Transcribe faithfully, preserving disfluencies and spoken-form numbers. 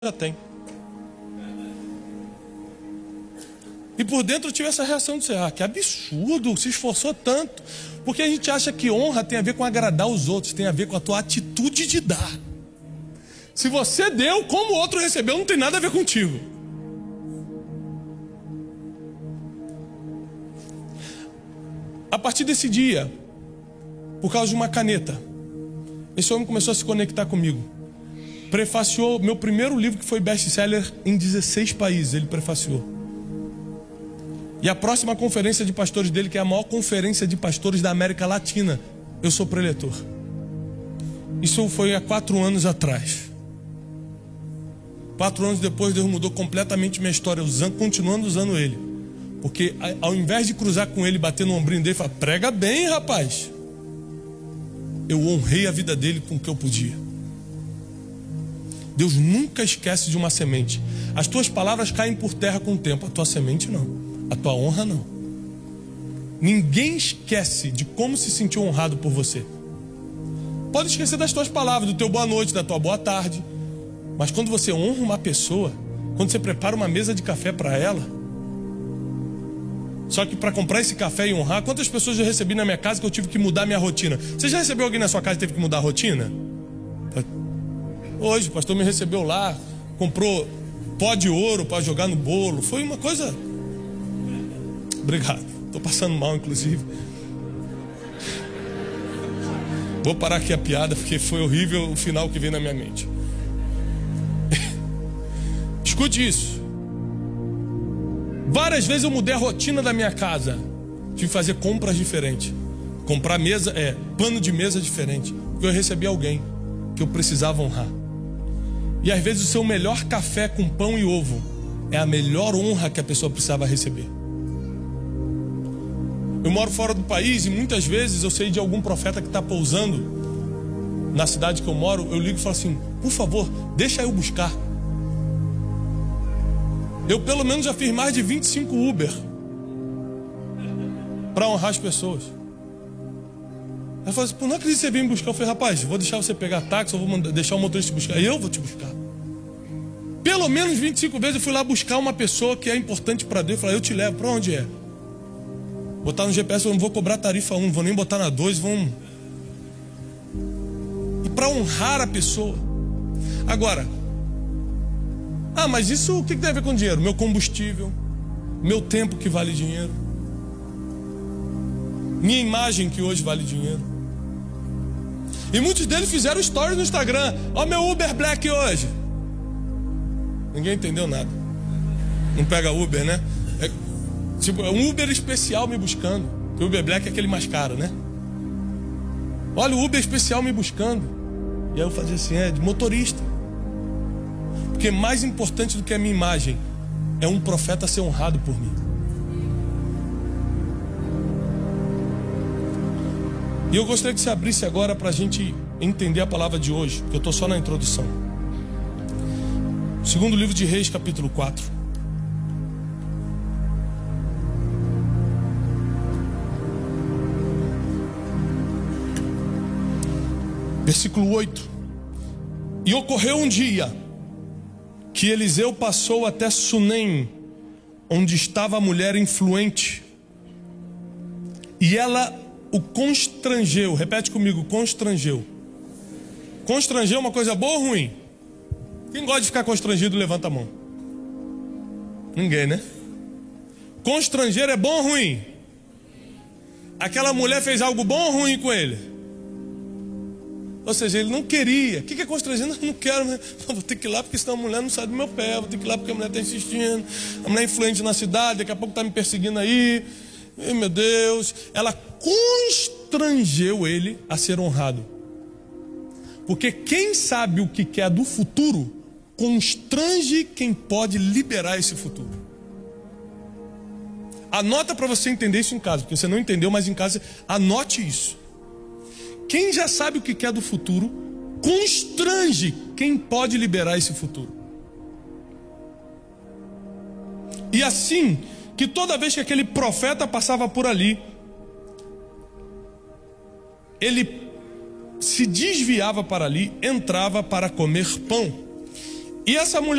já tem. E por dentro eu tive essa reação de ser, ah, que absurdo, se esforçou tanto. Porque a gente acha que honra tem a ver com agradar os outros, tem a ver com a tua atitude de dar. Se você deu, como o outro recebeu, não tem nada a ver contigo. A partir desse dia, por causa de uma caneta, esse homem começou a se conectar comigo. Prefaciou meu primeiro livro, que foi best-seller em dezesseis países, ele prefaciou. E a próxima conferência de pastores dele, que é a maior conferência de pastores da América Latina, eu sou preletor. Isso foi há quatro anos atrás. Quatro anos depois, Deus mudou completamente minha história, usando, continuando usando ele. Porque ao invés de cruzar com ele, bater no ombrinho dele e falar, prega bem, rapaz, eu honrei a vida dele com o que eu podia. Deus nunca esquece de uma semente. As tuas palavras caem por terra com o tempo, a tua semente não. A tua honra não. Ninguém esquece de como se sentiu honrado por você. Pode esquecer das tuas palavras, do teu boa noite, da tua boa tarde. Mas quando você honra uma pessoa, quando você prepara uma mesa de café para ela, só que para comprar esse café e honrar, quantas pessoas eu recebi na minha casa que eu tive que mudar minha rotina? Você já recebeu alguém na sua casa que teve que mudar a rotina? Hoje o pastor me recebeu lá, comprou pó de ouro para jogar no bolo. Foi uma coisa... Obrigado, estou passando mal inclusive. Vou parar aqui a piada porque foi horrível o final que veio na minha mente. Escute isso. Várias vezes eu mudei a rotina da minha casa. Tive que fazer compras diferentes. Comprar mesa, é, pano de mesa diferente. Porque eu recebi alguém que eu precisava honrar. E às vezes o seu melhor café com pão e ovo é a melhor honra que a pessoa precisava receber. Eu moro fora do país e muitas vezes eu sei de algum profeta que está pousando na cidade que eu moro. Eu ligo e falo assim, por favor, deixa eu buscar. Eu pelo menos já fiz mais de vinte e cinco Uber para honrar as pessoas. Ela falou assim, pô, não acredito que você veio me buscar. Eu falei, rapaz, vou deixar você pegar táxi, eu vou mandar, deixar o motorista te buscar. Eu vou te buscar. Pelo menos vinte e cinco vezes eu fui lá buscar uma pessoa que é importante para Deus. Eu falei, eu te levo, para onde é? Botar no G P S, eu não vou cobrar tarifa um, não vou nem botar na dois, vamos... E para honrar a pessoa. Agora, ah, mas isso o que tem a ver com dinheiro? Meu combustível, meu tempo que vale dinheiro, minha imagem que hoje vale dinheiro. E muitos deles fizeram stories no Instagram. Ó, meu Uber Black hoje. Ninguém entendeu nada. Não pega Uber, né? É, tipo, é um Uber especial me buscando. O Uber Black é aquele mais caro, né? Olha, o Uber especial me buscando. E aí eu fazia assim, é de motorista. Porque mais importante do que a minha imagem é um profeta ser honrado por mim. E eu gostaria que você abrisse agora para a gente entender a palavra de hoje, porque eu estou só na introdução. Segundo livro de Reis, capítulo quatro. Versículo oito. E ocorreu um dia que Eliseu passou até Sunem, onde estava a mulher influente, e ela o constrangeu. Repete comigo, constrangeu. Constrangeu é uma coisa boa ou ruim? Quem gosta de ficar constrangido, levanta a mão. Ninguém, né? Constranger é bom ou ruim? Aquela mulher fez algo bom ou ruim com ele? Ou seja, ele não queria. O que é constranger? Não, não quero, mas vou ter que ir lá porque senão a mulher não sai do meu pé. Vou ter que ir lá porque a mulher está insistindo. A mulher é influente na cidade, daqui a pouco está me perseguindo aí. Ai, meu Deus. Ela constrangeu ele a ser honrado. Porque quem sabe o que quer do futuro, constrange quem pode liberar esse futuro. Anota para você entender isso em casa, porque você não entendeu, mas em casa anote isso. Quem já sabe o que quer do futuro, constrange quem pode liberar esse futuro. E assim, que toda vez que aquele profeta passava por ali, ele se desviava para ali, entrava para comer pão. E essa mulher